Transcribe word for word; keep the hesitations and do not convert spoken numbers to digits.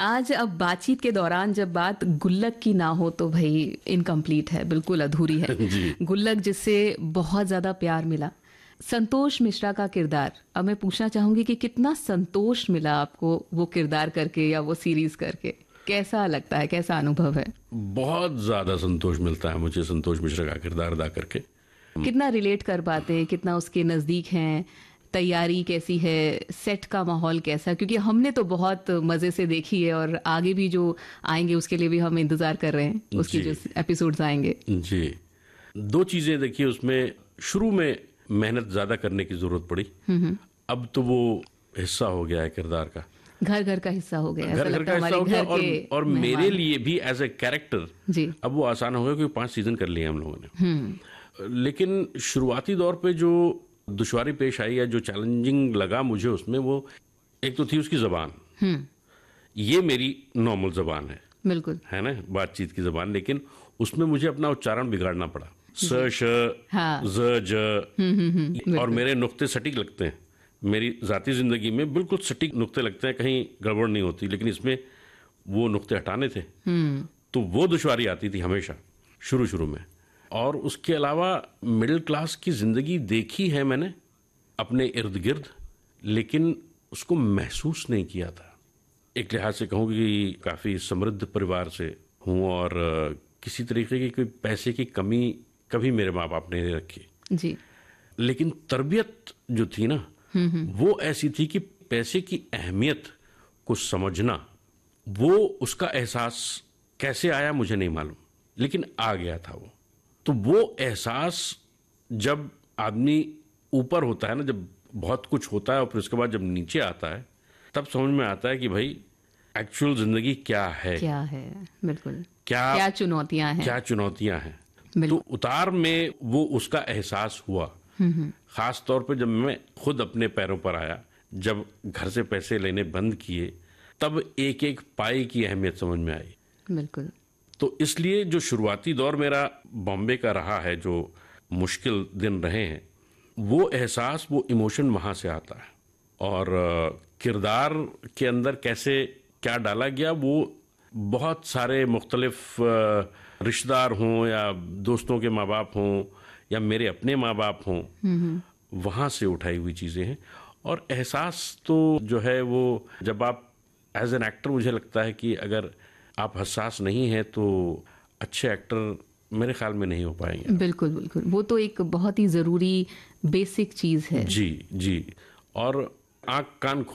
आज अब बातचीत के दौरान जब बात गुल्लक की ना हो तो भाई इनकम्प्लीट है, बिल्कुल अधूरी है। जी। गुल्लक जिससे बहुत ज्यादा प्यार मिला, संतोष मिश्रा का किरदार, अब मैं पूछना चाहूंगी कि कितना संतोष मिला आपको वो किरदार करके या वो सीरीज करके, कैसा लगता है, कैसा अनुभव है? बहुत ज्यादा संतोष मिलता है मुझे संतोष मिश्रा का किरदार अदा करके। कितना रिलेट कर पाते हैं, कितना उसके नजदीक हैं, तैयारी कैसी है, सेट का माहौल कैसा? क्योंकि हमने तो बहुत मजे से देखी है और आगे भी जो आएंगे उसके लिए भी हम इंतजार कर रहे हैं, उसकी जो एपिसोड्स आएंगे। जी, दो चीजें देखिए उसमें। शुरू में मेहनत ज्यादा करने की जरूरत पड़ी, अब तो वो हिस्सा हो गया है किरदार का, घर घर का हिस्सा हो गया, घर घर का हिस्सा हो गया। और, और मेरे लिए भी एज ए कैरेक्टर जी अब वो आसान हो गया क्योंकि पांच सीजन कर लिए हम लोगों ने। लेकिन शुरुआती दौर पे जो दुश्वारी पेश आई या जो चैलेंजिंग लगा मुझे उसमें, वो एक तो थी उसकी जबान। ये मेरी नॉर्मल जबान है, बिल्कुल है ना, बातचीत की जबान, लेकिन उसमें मुझे अपना उच्चारण बिगाड़ना पड़ा। स श हाँ। ज ज और मेरे नुक्ते सटीक लगते हैं। मेरी जाती जिंदगी में बिल्कुल सटीक नुक्ते लगते हैं, कहीं गड़बड़ नहीं होती, लेकिन इसमें वो नुक्ते हटाने थे तो वो दुश्वारी आती थी हमेशा शुरू शुरू में। और उसके अलावा मिडिल क्लास की जिंदगी देखी है मैंने अपने इर्द गिर्द, लेकिन उसको महसूस नहीं किया था। एक लिहाज से कहूँ कि काफ़ी समृद्ध परिवार से हूँ और किसी तरीके की कोई पैसे की कमी कभी मेरे माँ बाप ने नहीं रखी जी। लेकिन तरबियत जो थी ना वो ऐसी थी कि पैसे की अहमियत को समझना, वो उसका एहसास कैसे आया मुझे नहीं मालूम, लेकिन आ गया था वो। तो वो एहसास जब आदमी ऊपर होता है ना, जब बहुत कुछ होता है और फिर उसके बाद जब नीचे आता है, तब समझ में आता है कि भाई एक्चुअल जिंदगी क्या है, क्या है, बिल्कुल क्या क्या चुनौतियां हैं, क्या चुनौतियां हैं। तो उतार में वो उसका एहसास हुआ, खास तौर पे जब मैं खुद अपने पैरों पर आया, जब घर से पैसे लेने बंद किए, तब एक एक पाई की अहमियत समझ में आई। बिल्कुल। तो इसलिए जो शुरुआती दौर मेरा बॉम्बे का रहा है, जो मुश्किल दिन रहे हैं, वो एहसास, वो इमोशन वहाँ से आता है। और किरदार के अंदर कैसे क्या डाला गया, वो बहुत सारे मुख्तलिफ रिश्तेदार हों या दोस्तों के माँ बाप हों या मेरे अपने माँ बाप हों, वहाँ से उठाई हुई चीज़ें हैं। और एहसास तो जो है वो जब आप एज एन एक्टर, मुझे लगता है कि अगर आप हसास नहीं हैं तो अच्छे एक्टर मेरे ख्याल में नहीं हो पाएंगे। बिल्कुल बिल्कुल, वो तो एक बहुत ही ज़रूरी बेसिक चीज़ है। जी जी। और आँख कान